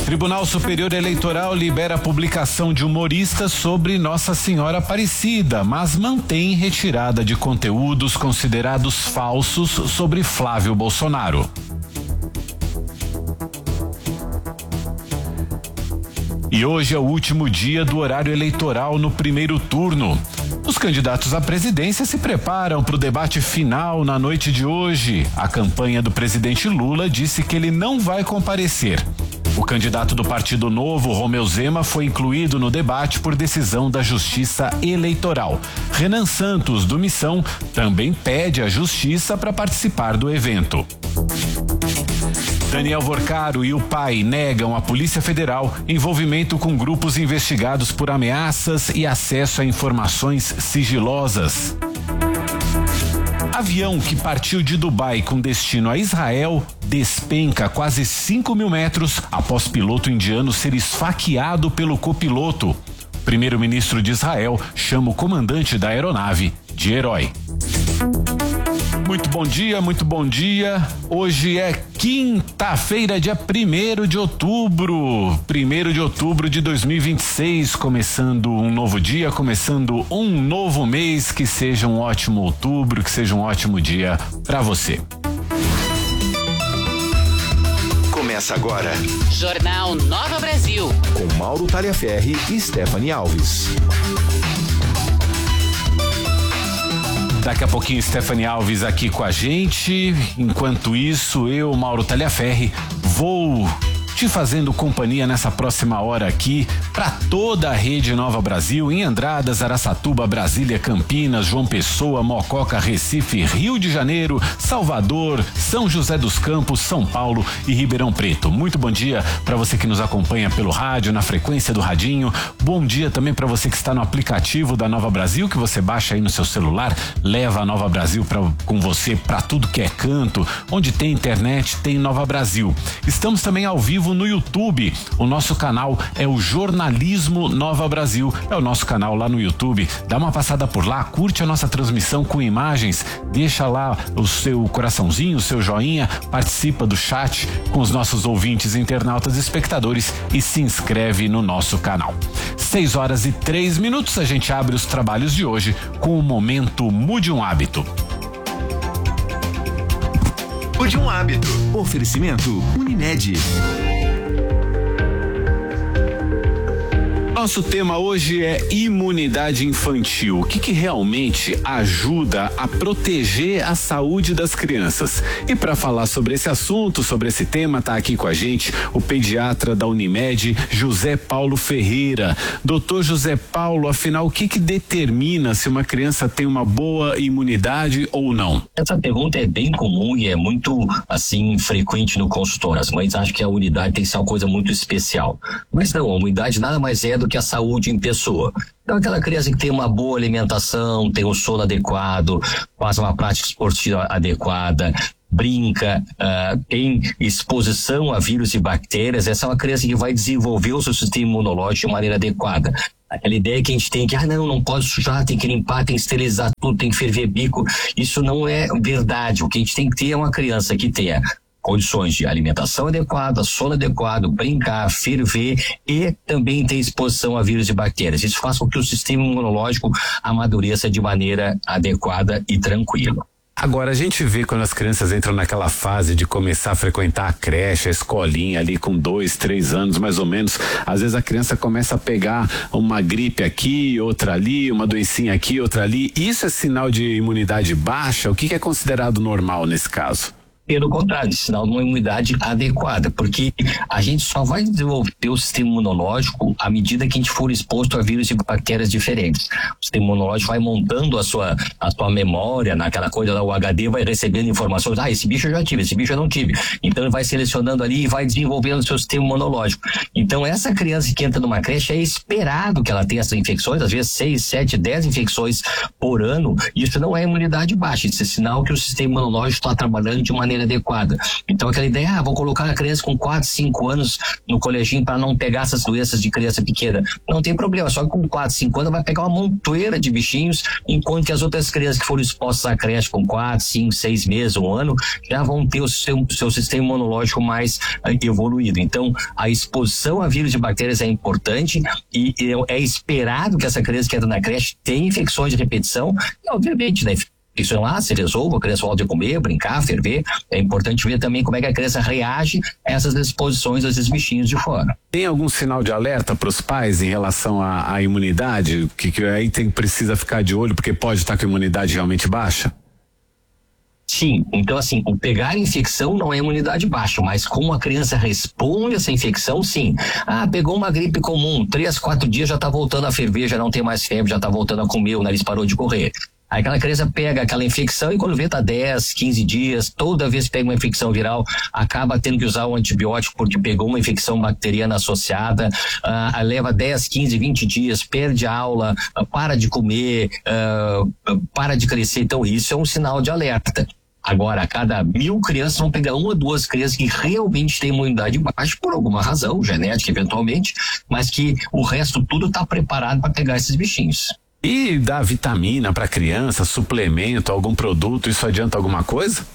Tribunal Superior Eleitoral libera a publicação de humoristas sobre Nossa Senhora Aparecida, mas mantém retirada de conteúdos considerados falsos sobre Flávio Bolsonaro. E hoje é o último dia do horário eleitoral no primeiro turno. Os candidatos à presidência se preparam para o debate final na noite de hoje. A campanha do presidente Lula disse que ele não vai comparecer. O candidato do Partido Novo, Romeu Zema, foi incluído no debate por decisão da Justiça Eleitoral. Renan Santos, do Missão, também pede à Justiça para participar do evento. Daniel Vorcaro e o pai negam à Polícia Federal envolvimento com grupos investigados por ameaças e acesso a informações sigilosas. Avião que partiu de Dubai com destino a Israel despenca quase 5.000 metros após piloto indiano ser esfaqueado pelo copiloto. Primeiro-ministro de Israel chama o comandante da aeronave de herói. Muito bom dia, muito bom dia. Hoje é quinta-feira, dia 1º de outubro. 1º de outubro de 2026, começando um novo dia, começando um novo mês. Que seja um ótimo outubro, que seja um ótimo dia para você. Começa agora. Jornal Nova Brasil. Com Mauro Taliaferri e Stephanie Alves. Daqui a pouquinho, Stephanie Alves aqui com a gente. Enquanto isso, eu, Mauro Taliaferri, vou te fazendo companhia nessa próxima hora aqui para toda a rede Nova Brasil, em Andradas, Araçatuba, Brasília, Campinas, João Pessoa, Mococa, Recife, Rio de Janeiro, Salvador, São José dos Campos, São Paulo e Ribeirão Preto. Muito bom dia para você que nos acompanha pelo rádio, na frequência do radinho. Bom dia também para você que está no aplicativo da Nova Brasil, que você baixa aí no seu celular, leva a Nova Brasil com você para tudo que é canto. Onde tem internet, tem Nova Brasil. Estamos também ao vivo no YouTube. O nosso canal é o Jornalismo Nova Brasil. É o nosso canal lá no YouTube. Dá uma passada por lá, curte a nossa transmissão com imagens, deixa lá o seu coraçãozinho, o seu joinha, participa do chat com os nossos ouvintes, internautas e espectadores e se inscreve no nosso canal. 6h03, a gente abre os trabalhos de hoje com o momento Mude um Hábito. Mude um Hábito. Oferecimento Unimed. Nosso tema hoje é imunidade infantil. O que realmente ajuda a proteger a saúde das crianças? E para falar sobre esse assunto, sobre esse tema, tá aqui com a gente o pediatra da Unimed, José Paulo Ferreira. Doutor José Paulo, afinal, o que determina se uma criança tem uma boa imunidade ou não? Essa pergunta é bem comum e é muito, assim, frequente no consultório. As mães acham que a imunidade tem que ser uma coisa muito especial. Mas não, a imunidade nada mais é do que a saúde em pessoa. Então, aquela criança que tem uma boa alimentação, tem um sono adequado, faz uma prática esportiva adequada, brinca, tem exposição a vírus e bactérias, essa é uma criança que vai desenvolver o seu sistema imunológico de maneira adequada. Aquela ideia que a gente tem que, não pode sujar, tem que limpar, tem que esterilizar tudo, tem que ferver bico, isso não é verdade. O que a gente tem que ter é uma criança que tenha condições de alimentação adequada, sono adequado, brincar, ferver e também ter exposição a vírus e bactérias. Isso faz com que o sistema imunológico amadureça de maneira adequada e tranquila. Agora, a gente vê quando as crianças entram naquela fase de começar a frequentar a creche, a escolinha ali com 2, 3 anos mais ou menos, às vezes a criança começa a pegar uma gripe aqui, outra ali, uma doencinha aqui, outra ali. Isso é sinal de imunidade baixa? O que é considerado normal nesse caso? Pelo contrário, sinal de uma imunidade adequada, porque a gente só vai desenvolver o sistema imunológico à medida que a gente for exposto a vírus e bactérias diferentes. O sistema imunológico vai montando a sua memória, naquela coisa lá, o HD vai recebendo informações, esse bicho eu já tive, esse bicho eu não tive. Então ele vai selecionando ali e vai desenvolvendo o seu sistema imunológico. Então essa criança que entra numa creche é esperado que ela tenha essas infecções, às vezes 6, 7, 10 infecções por ano. Isso não é imunidade baixa, isso é sinal que o sistema imunológico está trabalhando de maneira maneira adequada. Então aquela ideia, vou colocar a criança com 4, 5 anos no coleginho para não pegar essas doenças de criança pequena. Não tem problema, só que com 4, 5 anos vai pegar uma montoeira de bichinhos, enquanto que as outras crianças que foram expostas à creche com 4, 5, 6 meses, 1 ano, já vão ter o seu sistema imunológico mais evoluído. Então, a exposição a vírus de bactérias é importante e é esperado que essa criança que entra na creche tenha infecções de repetição e, obviamente, né, isso lá se resolve, a criança volta a comer, brincar, ferver. É importante ver também como é que a criança reage a essas exposições a esses bichinhos de fora. Tem algum sinal de alerta para os pais em relação à imunidade? Que aí precisa ficar de olho porque pode estar com a imunidade realmente baixa? Sim, então assim, o pegar a infecção não é imunidade baixa, mas como a criança responde a essa infecção, sim. Pegou uma gripe comum, 3, 4 dias já tá voltando a ferver, já não tem mais febre, já tá voltando a comer, o nariz parou de correr. Aí aquela criança pega aquela infecção e quando vê tá 10, 15 dias, toda vez que pega uma infecção viral, acaba tendo que usar um antibiótico porque pegou uma infecção bacteriana associada, leva 10, 15, 20 dias, perde a aula, para de comer, para de crescer. Então isso é um sinal de alerta. Agora, a cada 1000 crianças vão pegar 1 ou 2 crianças que realmente têm imunidade baixa por alguma razão, genética eventualmente, mas que o resto tudo está preparado para pegar esses bichinhos. E dar vitamina para criança, suplemento, algum produto, isso adianta alguma coisa?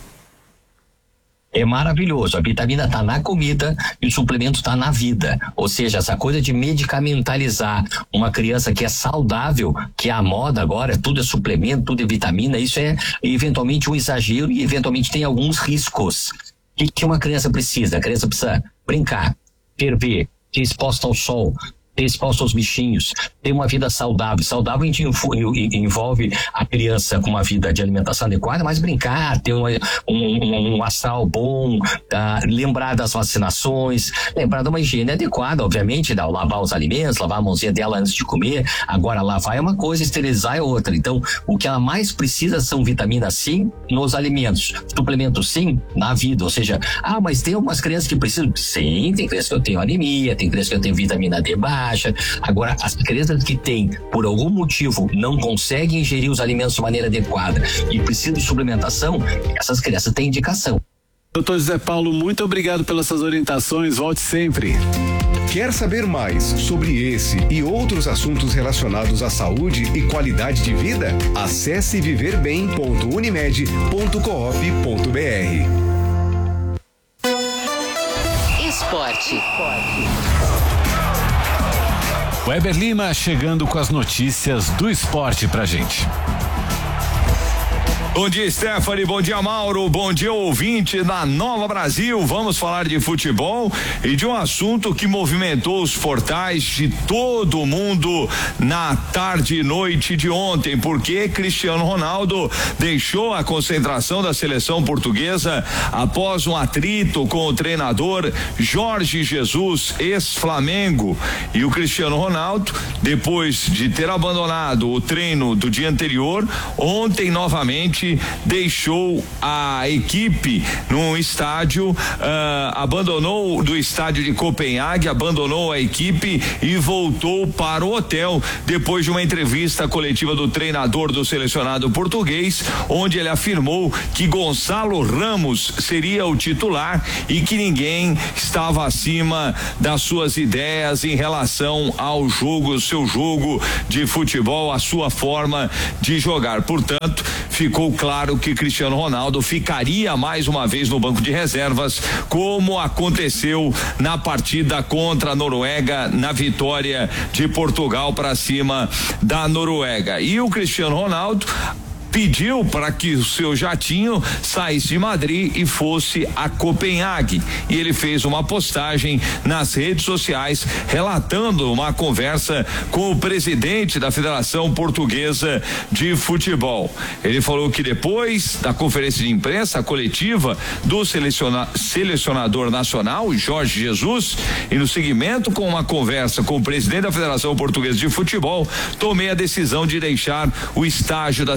É maravilhoso, a vitamina está na comida e o suplemento está na vida, ou seja, essa coisa de medicamentalizar uma criança que é saudável, que é a moda agora, tudo é suplemento, tudo é vitamina, isso é eventualmente um exagero e eventualmente tem alguns riscos. O que uma criança precisa? A criança precisa brincar, ferver, ser exposta ao sol, ter exposto aos bichinhos, ter uma vida saudável. Saudável envolve a criança com uma vida de alimentação adequada, mas brincar, ter um astral bom, lembrar das vacinações, lembrar de uma higiene adequada, obviamente, lavar os alimentos, lavar a mãozinha dela antes de comer. Agora, lavar é uma coisa, esterilizar é outra. Então, o que ela mais precisa são vitaminas sim nos alimentos, suplementos sim na vida, ou seja, mas tem algumas crianças que precisam, sim, tem crianças que eu tenho anemia, tem crianças que eu tenho vitamina D baixa. Agora, as crianças que têm, por algum motivo, não conseguem ingerir os alimentos de maneira adequada e precisam de suplementação, essas crianças têm indicação. Doutor José Paulo, muito obrigado pelas suas orientações, volte sempre. Quer saber mais sobre esse e outros assuntos relacionados à saúde e qualidade de vida? Acesse viverbem.unimed.coop.br. Esporte. Weber Lima chegando com as notícias do esporte pra gente. Bom dia, Stephanie, bom dia, Mauro, bom dia, ouvinte da Nova Brasil. Vamos falar de futebol e de um assunto que movimentou os portais de todo mundo na tarde e noite de ontem, porque Cristiano Ronaldo deixou a concentração da seleção portuguesa após um atrito com o treinador Jorge Jesus, ex-Flamengo. E o Cristiano Ronaldo, depois de ter abandonado o treino do dia anterior, ontem novamente deixou a equipe no estádio, abandonou do estádio de Copenhague, abandonou a equipe e voltou para o hotel depois de uma entrevista coletiva do treinador do selecionado português, onde ele afirmou que Gonçalo Ramos seria o titular e que ninguém estava acima das suas ideias em relação ao jogo, seu jogo de futebol, a sua forma de jogar. Portanto, ficou claro que Cristiano Ronaldo ficaria mais uma vez no banco de reservas, como aconteceu na partida contra a Noruega, na vitória de Portugal para cima da Noruega. E o Cristiano Ronaldo pediu para que o seu jatinho saísse de Madrid e fosse a Copenhague. E ele fez uma postagem nas redes sociais relatando uma conversa com o presidente da Federação Portuguesa de Futebol. Ele falou que depois da conferência de imprensa coletiva do selecionador nacional, Jorge Jesus, e no seguimento com uma conversa com o presidente da Federação Portuguesa de Futebol, tomei a decisão de deixar o estágio da seleção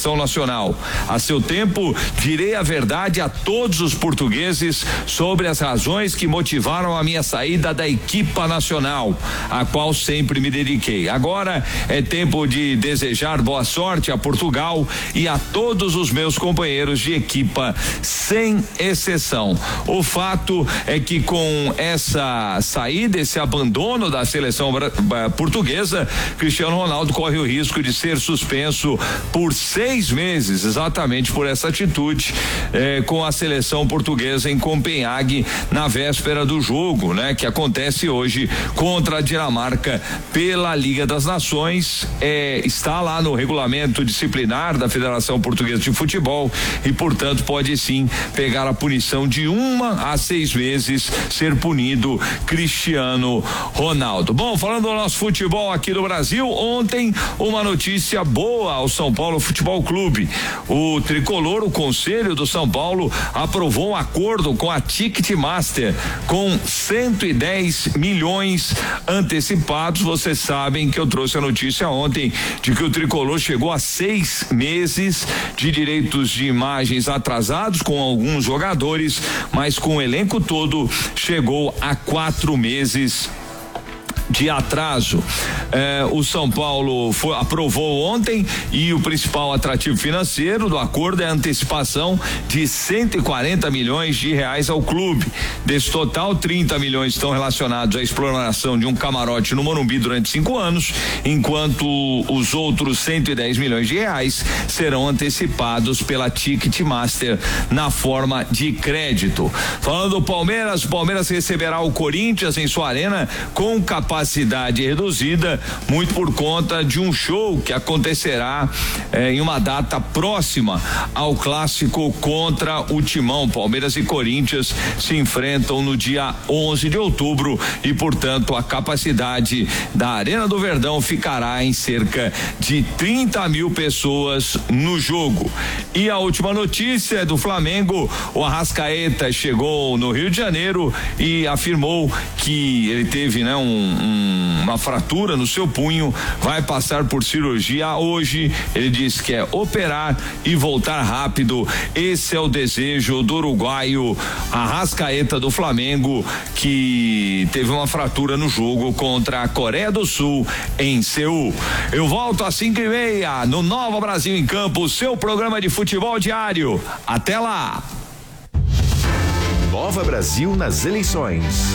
seleção nacional. A seu tempo, direi a verdade a todos os portugueses sobre as razões que motivaram a minha saída da equipa nacional, a qual sempre me dediquei. Agora é tempo de desejar boa sorte a Portugal e a todos os meus companheiros de equipa, sem exceção. O fato é que com essa saída, esse abandono da seleção portuguesa, Cristiano Ronaldo corre o risco de ser suspenso por 6 meses, exatamente por essa atitude com a seleção portuguesa em Copenhague na véspera do jogo, né? Que acontece hoje contra a Dinamarca pela Liga das Nações, está lá no regulamento disciplinar da Federação Portuguesa de Futebol e, portanto, pode sim pegar a punição de 1 a 6 meses, ser punido Cristiano Ronaldo. Bom, falando do nosso futebol aqui do Brasil, ontem uma notícia boa ao São Paulo Futebol Clube. O tricolor, o Conselho do São Paulo, aprovou um acordo com a Ticketmaster com 110 milhões antecipados. Vocês sabem que eu trouxe a notícia ontem de que o tricolor chegou a 6 meses de direitos de imagens atrasados com alguns jogadores, mas com o elenco todo chegou a 4 meses de atraso. O São Paulo aprovou ontem e o principal atrativo financeiro do acordo é a antecipação de 140 milhões de reais ao clube. Desse total, 30 milhões estão relacionados à exploração de um camarote no Morumbi durante 5 anos, enquanto os outros 110 milhões de reais serão antecipados pela Ticketmaster na forma de crédito. Falando do Palmeiras, o Palmeiras receberá o Corinthians em sua arena com capacidade reduzida, muito por conta de um show que acontecerá em uma data próxima ao clássico contra o Timão. Palmeiras e Corinthians se enfrentam no dia 11 de outubro e, portanto, a capacidade da Arena do Verdão ficará em cerca de 30 mil pessoas no jogo. E a última notícia é do Flamengo. O Arrascaeta chegou no Rio de Janeiro e afirmou que ele teve, né, uma fratura no seu punho, vai passar por cirurgia hoje. Ele diz que é operar e voltar rápido. Esse é o desejo do uruguaio Arrascaeta do Flamengo, que teve uma fratura no jogo contra a Coreia do Sul em Seul. Eu volto às 5:30 no Nova Brasil em Campo, seu programa de futebol diário. Até lá. Nova Brasil nas eleições.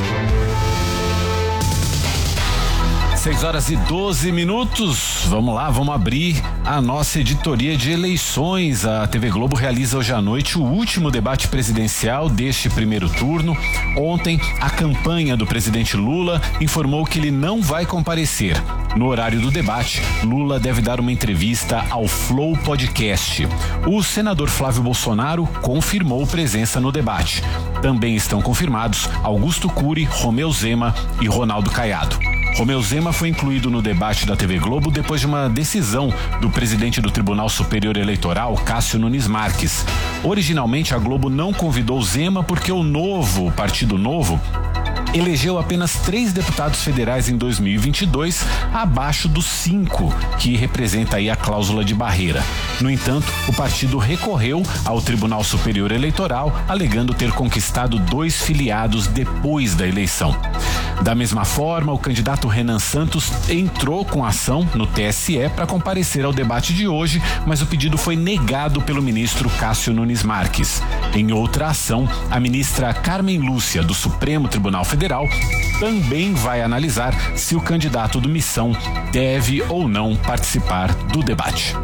6:12. Vamos lá, vamos abrir a nossa editoria de eleições. A TV Globo realiza hoje à noite o último debate presidencial deste primeiro turno. Ontem, a campanha do presidente Lula informou que ele não vai comparecer. No horário do debate, Lula deve dar uma entrevista ao Flow Podcast. O senador Flávio Bolsonaro confirmou presença no debate. Também estão confirmados Augusto Cury, Romeu Zema e Ronaldo Caiado. Romeu Zema foi incluído no debate da TV Globo depois de uma decisão do presidente do Tribunal Superior Eleitoral, Cássio Nunes Marques. Originalmente, a Globo não convidou Zema porque o Partido Novo elegeu apenas 3 deputados federais em 2022, abaixo dos 5, que representa aí a cláusula de barreira. No entanto, o partido recorreu ao Tribunal Superior Eleitoral, alegando ter conquistado 2 filiados depois da eleição. Da mesma forma, o candidato Renan Santos entrou com ação no TSE para comparecer ao debate de hoje, mas o pedido foi negado pelo ministro Cássio Nunes Marques. Em outra ação, a ministra Carmen Lúcia, do Supremo Tribunal Federal, também vai analisar se o candidato do Missão deve ou não participar do debate.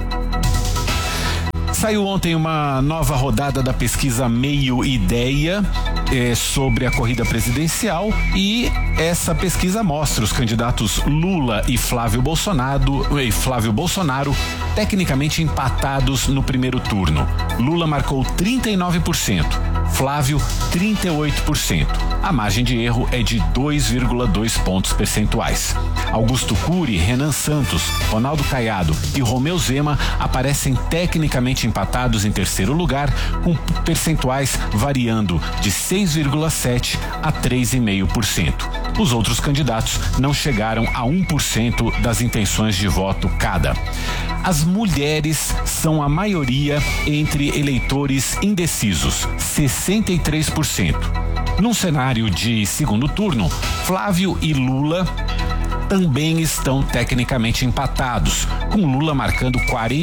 Saiu ontem uma nova rodada da pesquisa Meio Ideia sobre a corrida presidencial e essa pesquisa mostra os candidatos Lula e Flávio Bolsonaro tecnicamente empatados no primeiro turno. Lula marcou 39%, Flávio 38%. A margem de erro é de 2,2 pontos percentuais. Augusto Cury, Renan Santos, Ronaldo Caiado e Romeu Zema aparecem tecnicamente empatados em terceiro lugar, com percentuais variando de 6,7% a 3,5%. Os outros candidatos não chegaram a 1% das intenções de voto cada. As mulheres são a maioria entre eleitores indecisos, 63%. Num cenário de segundo turno, Flávio e Lula também estão tecnicamente empatados, com Lula marcando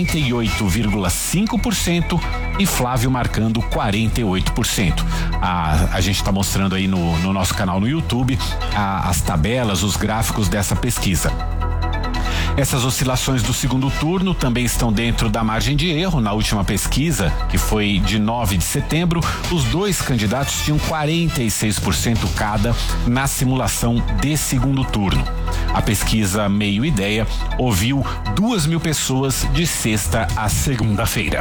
48,5% e Flávio marcando 48%. A gente está mostrando aí no nosso canal no YouTube as tabelas, os gráficos dessa pesquisa. Essas oscilações do segundo turno também estão dentro da margem de erro. Na última pesquisa, que foi de 9 de setembro, os dois candidatos tinham 46% cada na simulação de segundo turno. A pesquisa Meio Ideia ouviu 2.000 pessoas de sexta a segunda-feira.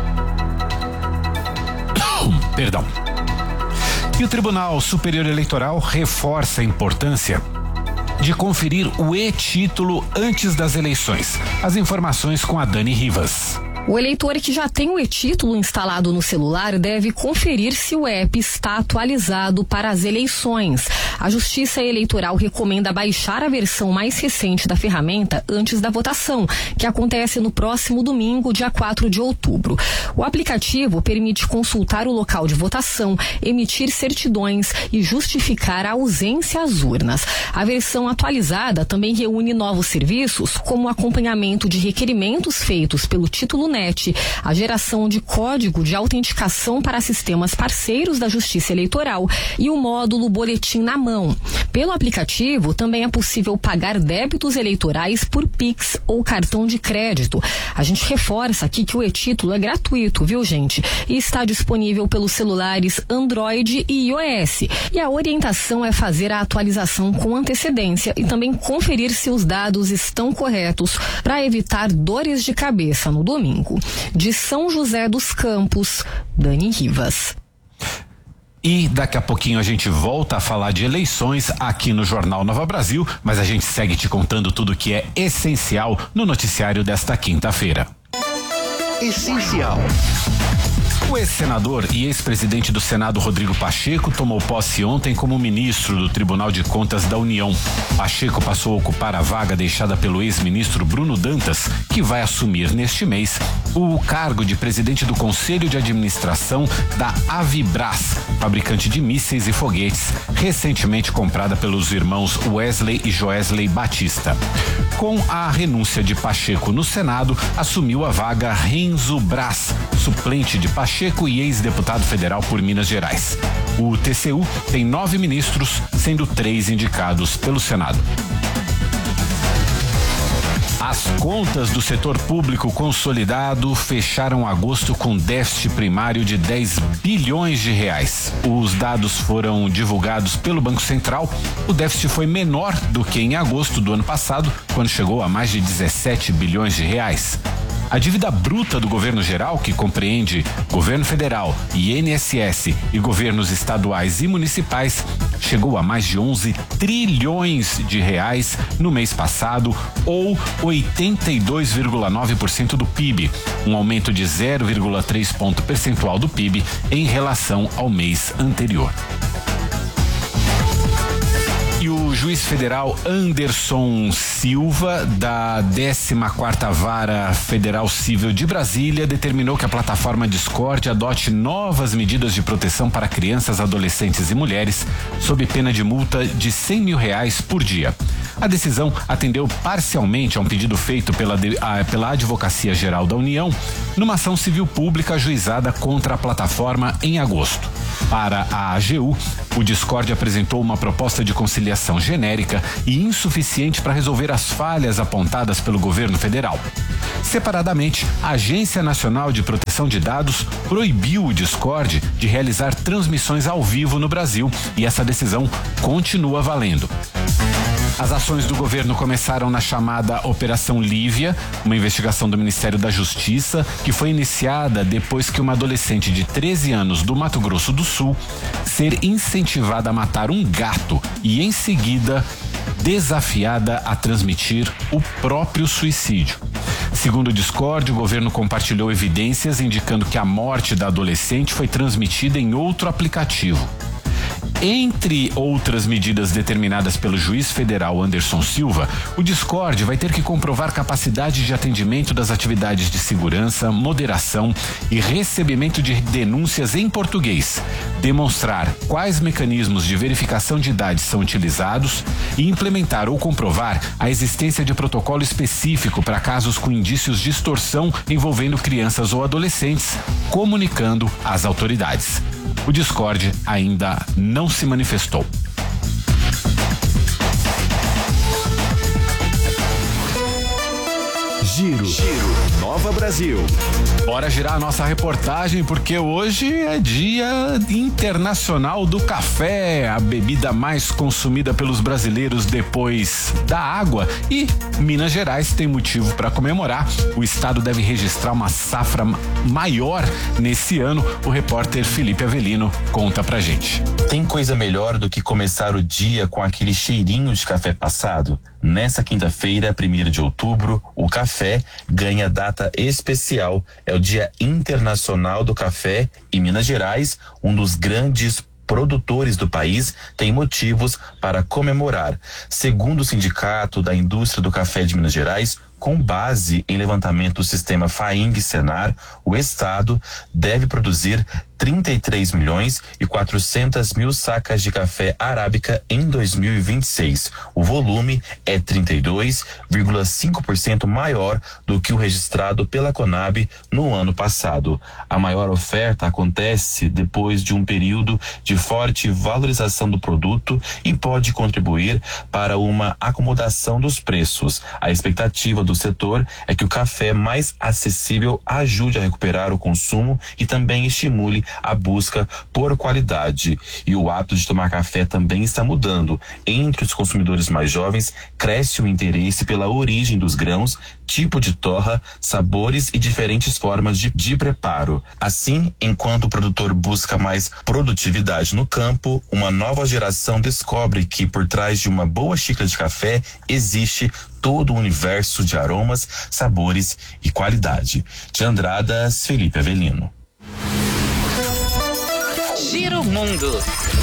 Perdão. E o Tribunal Superior Eleitoral reforça a importância de conferir o e-título antes das eleições. As informações com a Dani Rivas. O eleitor que já tem o e-título instalado no celular deve conferir se o app está atualizado para as eleições. A Justiça Eleitoral recomenda baixar a versão mais recente da ferramenta antes da votação, que acontece no próximo domingo, dia 4 de outubro. O aplicativo permite consultar o local de votação, emitir certidões e justificar a ausência às urnas. A versão atualizada também reúne novos serviços, como o acompanhamento de requerimentos feitos pelo título NET, a geração de código de autenticação para sistemas parceiros da Justiça Eleitoral e o módulo Boletim na Mão. Pelo aplicativo, também é possível pagar débitos eleitorais por Pix ou cartão de crédito. A gente reforça aqui que o e-título é gratuito, viu, gente? E está disponível pelos celulares Android e iOS. E a orientação é fazer a atualização com antecedência e também conferir se os dados estão corretos para evitar dores de cabeça no domingo. De São José dos Campos, Dani Rivas. E daqui a pouquinho a gente volta a falar de eleições aqui no Jornal Nova Brasil, mas a gente segue te contando tudo que é essencial no noticiário desta quinta-feira. Essencial. O ex-senador e ex-presidente do Senado, Rodrigo Pacheco, tomou posse ontem como ministro do Tribunal de Contas da União. Pacheco passou a ocupar a vaga deixada pelo ex-ministro Bruno Dantas, que vai assumir neste mês o cargo de presidente do Conselho de Administração da Avibras, fabricante de mísseis e foguetes, recentemente comprada pelos irmãos Wesley e Joesley Batista. Com a renúncia de Pacheco no Senado, assumiu a vaga Renzo Braz, suplente de Pacheco e ex-deputado federal por Minas Gerais. O TCU tem 9 ministros, sendo 3 indicados pelo Senado. As contas do setor público consolidado fecharam agosto com déficit primário de 10 bilhões de reais. Os dados foram divulgados pelo Banco Central. O déficit foi menor do que em agosto do ano passado, quando chegou a mais de 17 bilhões de reais. A dívida bruta do governo geral, que compreende governo federal, INSS e governos estaduais e municipais, chegou a mais de 11 trilhões de reais no mês passado, ou 82,9% do PIB, um aumento de 0,3 ponto percentual do PIB em relação ao mês anterior. E o juiz federal Anderson Silva, da 14ª Vara Federal Civil de Brasília, determinou que a plataforma Discord adote novas medidas de proteção para crianças, adolescentes e mulheres, sob pena de multa de R$100 mil por dia. A decisão atendeu parcialmente a um pedido feito pela Advocacia Geral da União, numa ação civil pública ajuizada contra a plataforma em agosto. Para a AGU, o Discord apresentou uma proposta de conciliação genérica e insuficiente para resolver as falhas apontadas pelo governo federal. Separadamente, a Agência Nacional de Proteção de Dados proibiu o Discord de realizar transmissões ao vivo no Brasil e essa decisão continua valendo. As ações do governo começaram na chamada Operação Lívia, uma investigação do Ministério da Justiça, que foi iniciada depois que uma adolescente de 13 anos do Mato Grosso do Sul ser incentivada a matar um gato e, em seguida, desafiada a transmitir o próprio suicídio. Segundo o Discord, o governo compartilhou evidências indicando que a morte da adolescente foi transmitida em outro aplicativo. Entre outras medidas determinadas pelo juiz federal Anderson Silva, o Discord vai ter que comprovar capacidade de atendimento das atividades de segurança, moderação e recebimento de denúncias em português, demonstrar quais mecanismos de verificação de idade são utilizados e implementar ou comprovar a existência de protocolo específico para casos com indícios de extorsão envolvendo crianças ou adolescentes, comunicando às autoridades. O Discord ainda não se manifestou. Giro. Nova Brasil. Bora girar a nossa reportagem, porque hoje é Dia Internacional do Café, a bebida mais consumida pelos brasileiros depois da água. E Minas Gerais tem motivo para comemorar. O estado deve registrar uma safra maior nesse ano. O repórter Felipe Avelino conta pra gente. Tem coisa melhor do que começar o dia com aquele cheirinho de café passado? Nessa quinta-feira, 1º de outubro, o café ganha data especial. É o Dia Internacional do Café e Minas Gerais, um dos grandes produtores do país, tem motivos para comemorar. Segundo o Sindicato da Indústria do Café de Minas Gerais, com base em levantamento do sistema FAING-SENAR, o estado deve produzir 33.400.000 sacas de café arábica em 2026. O volume é 32,5% maior do que o registrado pela Conab no ano passado. A maior oferta acontece depois de um período de forte valorização do produto e pode contribuir para uma acomodação dos preços. A expectativa do setor é que o café mais acessível ajude a recuperar o consumo e também estimule a busca por qualidade. E o hábito de tomar café também está mudando. Entre os consumidores mais jovens, cresce o interesse pela origem dos grãos, tipo de torra, sabores e diferentes formas de preparo. Assim, enquanto o produtor busca mais produtividade no campo, uma nova geração descobre que por trás de uma boa xícara de café existe todo o universo de aromas, sabores e qualidade. De Andradas, Felipe Avelino. Giro Mundo.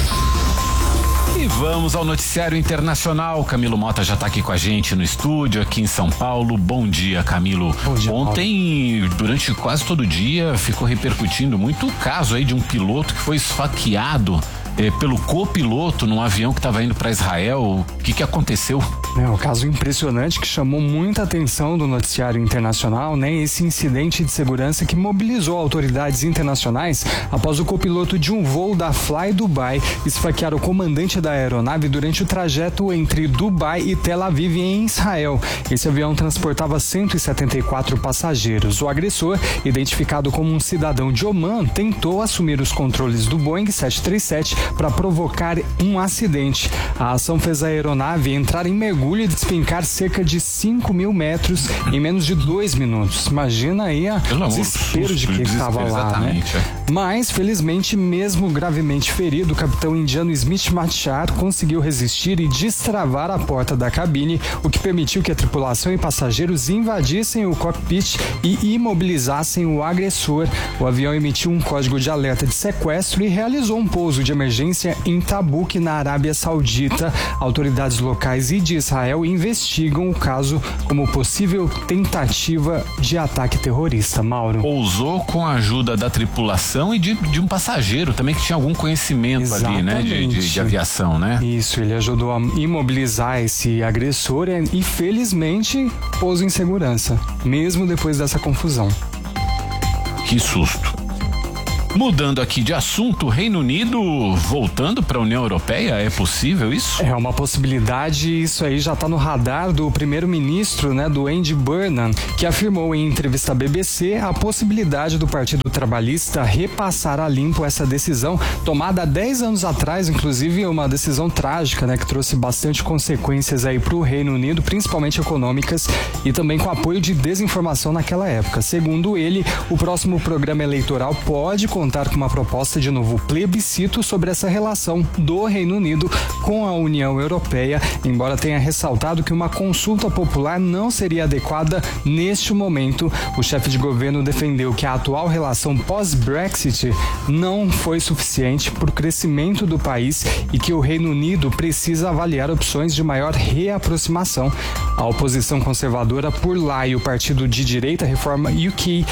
E vamos ao noticiário internacional. Camilo Mota já está aqui com a gente no estúdio, aqui em São Paulo. Bom dia, Camilo. Bom dia, ontem, durante quase todo o dia, ficou repercutindo muito o caso aí de um piloto que foi esfaqueado pelo copiloto num avião que estava indo para Israel. O que aconteceu? É um caso impressionante que chamou muita atenção do noticiário internacional, né? Esse incidente de segurança que mobilizou autoridades internacionais após o copiloto de um voo da Fly Dubai esfaquear o comandante da aeronave durante o trajeto entre Dubai e Tel Aviv em Israel. Esse avião transportava 174 passageiros. O agressor, identificado como um cidadão de Omã, tentou assumir os controles do Boeing 737 para provocar um acidente. A ação fez a aeronave entrar em mergulho e despencar cerca de 5.000 metros em menos de 2 minutos. Imagina aí o desespero de quem estava lá, né? Mas, felizmente, mesmo gravemente ferido, o capitão indiano Smith Machar conseguiu resistir e destravar a porta da cabine, o que permitiu que a tripulação e passageiros invadissem o cockpit e imobilizassem o agressor. O avião emitiu um código de alerta de sequestro e realizou um pouso de emergência em Tabuk, na Arábia Saudita. Autoridades locais e de Israel investigam o caso como possível tentativa de ataque terrorista. Mauro. Pousou com a ajuda da tripulação e de um passageiro também que tinha algum conhecimento. Exatamente. Ali, né? De aviação, né? Isso, ele ajudou a imobilizar esse agressor e felizmente pousa em segurança, mesmo depois dessa confusão. Que susto. Mudando aqui de assunto, o Reino Unido voltando para a União Europeia, é possível isso? É uma possibilidade, isso aí já está no radar do primeiro-ministro, né, do Andy Burnham, que afirmou em entrevista à BBC a possibilidade do Partido Trabalhista repassar a limpo essa decisão tomada há 10 anos atrás, inclusive uma decisão trágica, né, que trouxe bastante consequências aí para o Reino Unido, principalmente econômicas, e também com apoio de desinformação naquela época. Segundo ele, o próximo programa eleitoral pode contar contar com uma proposta de novo plebiscito sobre essa relação do Reino Unido com a União Europeia, embora tenha ressaltado que uma consulta popular não seria adequada neste momento. O chefe de governo defendeu que a atual relação pós-Brexit não foi suficiente para o crescimento do país e que o Reino Unido precisa avaliar opções de maior reaproximação. A oposição conservadora por lá e o partido de direita Reforma UK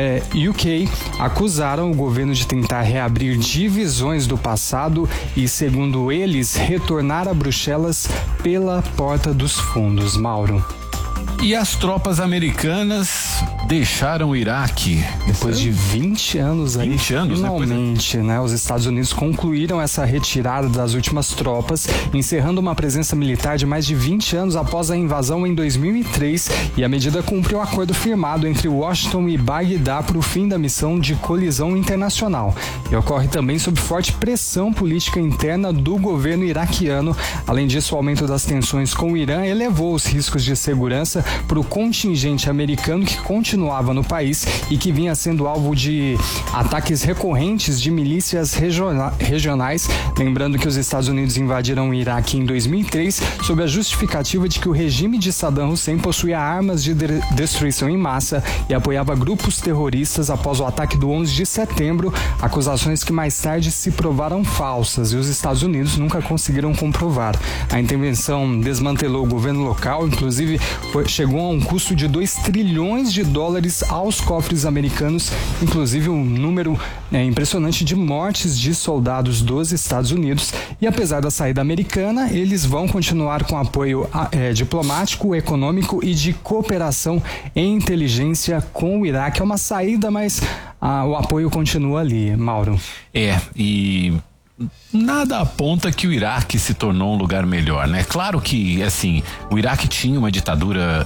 acusaram o governo de tentar reabrir divisões do passado e, segundo eles, retornar a Bruxelas pela porta dos fundos. Mauro. E as tropas americanas deixaram o Iraque. Depois de 20 anos aí, 20 anos, finalmente, né? Os Estados Unidos concluíram essa retirada das últimas tropas, encerrando uma presença militar de mais de 20 anos após a invasão em 2003, e a medida cumpre o acordo firmado entre Washington e Bagdá para o fim da missão de colisão internacional. E ocorre também sob forte pressão política interna do governo iraquiano. Além disso, o aumento das tensões com o Irã elevou os riscos de segurança para o contingente americano que continuava no país e que vinha sendo alvo de ataques recorrentes de milícias regionais. Lembrando que os Estados Unidos invadiram o Iraque em 2003 sob a justificativa de que o regime de Saddam Hussein possuía armas de destruição em massa e apoiava grupos terroristas após o ataque do 11 de setembro, acusações que mais tarde se provaram falsas e os Estados Unidos nunca conseguiram comprovar. A intervenção desmantelou o governo local, inclusive chegou a um custo de $2 trilhões aos cofres americanos, inclusive um número impressionante de mortes de soldados dos Estados Unidos. E apesar da saída americana, eles vão continuar com apoio diplomático, econômico e de cooperação em inteligência com o Iraque. É uma saída, mas o apoio continua ali, Mauro. E nada aponta que o Iraque se tornou um lugar melhor, né? Claro que, assim, o Iraque tinha uma ditadura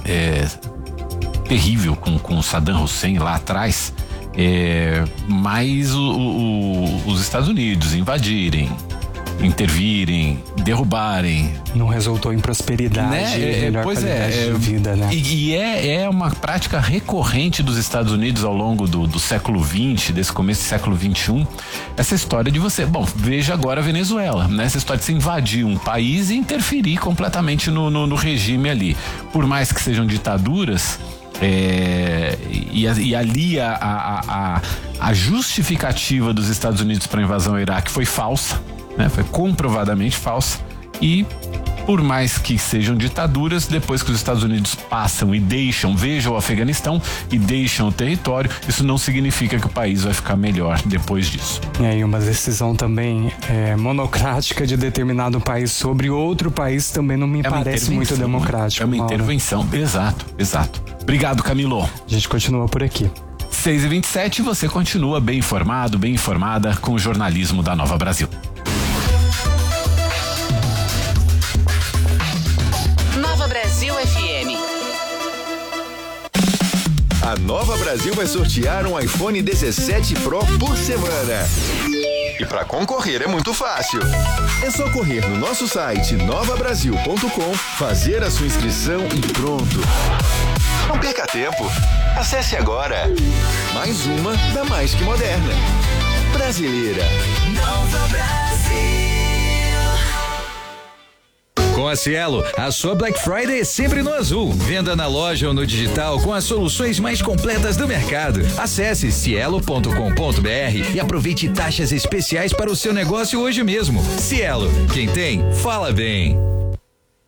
terrível com Saddam Hussein lá atrás, mas os Estados Unidos invadirem, intervirem, derrubarem, não resultou em prosperidade, né? Melhor qualidade de vida, né? E é uma prática recorrente dos Estados Unidos ao longo do século XX, desse começo do século XXI, essa história de veja agora a Venezuela, né? Essa história de você invadir um país e interferir completamente no regime ali. Por mais que sejam ditaduras, e ali a justificativa dos Estados Unidos para a invasão ao Iraque foi falsa, né? Foi comprovadamente falsa. E por mais que sejam ditaduras, depois que os Estados Unidos passam e vejam o Afeganistão e deixam o território, isso não significa que o país vai ficar melhor depois disso. E uma decisão também monocrática de determinado país sobre outro país também não me parece muito democrático. É uma intervenção, exato. Obrigado, Camilo. A gente continua por aqui. 6h27, você continua bem informado, bem informada com o jornalismo da Nova Brasil. Nova Brasil FM. A Nova Brasil vai sortear um iPhone 17 Pro por semana. E para concorrer é muito fácil. É só correr no nosso site novabrasil.com, fazer a sua inscrição e pronto. Não perca tempo. Acesse agora. Mais uma da Mais Que Moderna. Brasileira. Nova Brasil. Com a Cielo, a sua Black Friday é sempre no azul. Venda na loja ou no digital com as soluções mais completas do mercado. Acesse cielo.com.br e aproveite taxas especiais para o seu negócio hoje mesmo. Cielo, quem tem, fala bem.